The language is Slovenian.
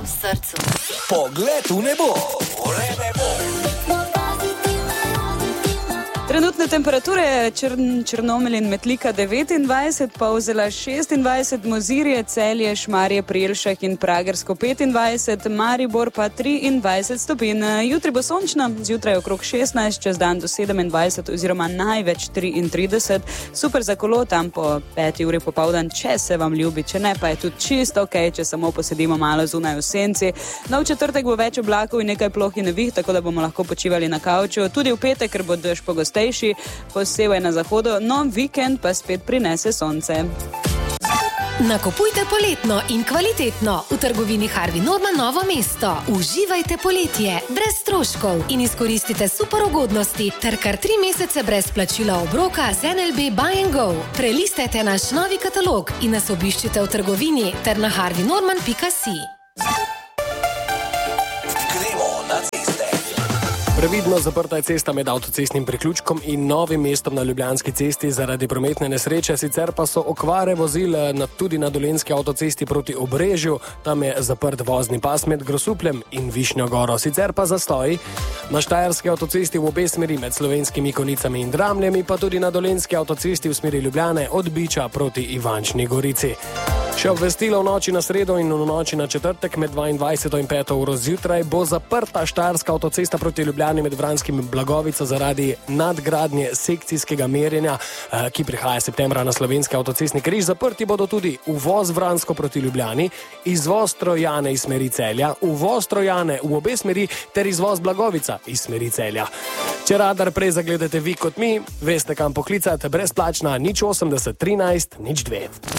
v srcu. Pogled v nebo. Vreme bo. Trenutne temperature Črnomelj in Metlika 29, Polzela 26, Mozirje, Celje, Šmarje, Prijelšek in Pragersko 25, Maribor pa 23 stopinj. Jutri bo sončno, zjutraj okrog 16, čez dan do 27 oziroma največ 33. Super za kolo tam po 5 uri popoldan, če se vam ljubi, če ne pa je tudi čisto ok, če samo posedimo malo zunaj v senci. No, v četrtek bo več oblakov in nekaj ploh in nevih, tako da bomo lahko počivali na kavču. Tudi v petek, ker bo dež pogostejši, posebej na zahodu, no vikend pa spet prinese sonce. Nakupujte poletno in kvalitetno v trgovini Harvey Norman Novo mesto. Uživajte poletje brez stroškov in izkoristite super ugodnosti ter kar 3 mesece brez plačila obroka z NLB Buy and Go. Prelistajte naš novi katalog in nas obiščite v trgovini ter na harveynorman.si. Previdno zaprta je cesta med avtocestnim priključkom in Novim mestom na Ljubljanski cesti zaradi prometne nesreče, sicer pa so okvare vozil tudi na Dolenjski avtocesti proti Obrežju, tam je zaprt vozni pas med Grosupljem in Višnjo Goro, sicer pa zastoji na Štajerski avtocesti v obe smeri med Slovenskimi Konicami in Dramljami, pa tudi na Dolenjski avtocesti v smeri Ljubljane od Biča proti Ivančni Gorici. Še obvestilo v noči na sredo in v noči na četrtek med 22 in 5 uro zjutraj bo zaprta Štajerska avtocesta proti Ljubljani med Vranskim in Blagovico zaradi nadgradnje sekcijskega merjenja, ki prihaja septembra na slovenski avtocestni križ. Zaprti bodo tudi uvoz Vransko proti Ljubljani, izvoz Trojane iz smeri Celja, uvoz Trojane v obe smeri ter izvoz Blagovica iz smeri Celja. Če radar prej zagledate vi kot mi, veste kam poklicati, brezplačna 080 13 02.